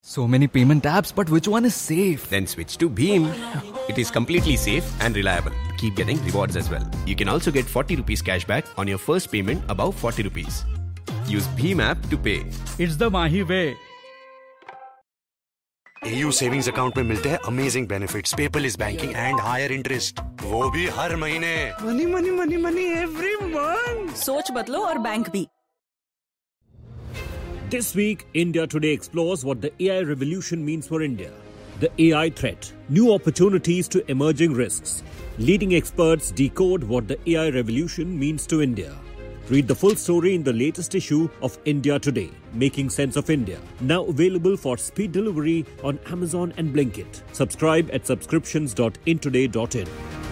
So many payment apps, but which one is safe? Then switch to Bheem. It is completely safe and reliable. Keep getting rewards as well. You can also get 40 rupees cashback on your first payment above 40 rupees. Use Bheem app to pay. It's the Mahi way. AU savings account में मिलते हैं amazing benefits, paperless banking and higher interest, वो भी हर महीने। Money money money money every month. सोच बदलो और bank भी। This week, India Today explores what the AI revolution means for India. The AI threat, new opportunities to emerging risks. Leading experts decode what the AI revolution means to India. Read the full story in the latest issue of India Today, Making Sense of India. Now available for speed delivery on Amazon and Blinkit. Subscribe at subscriptions.intoday.in.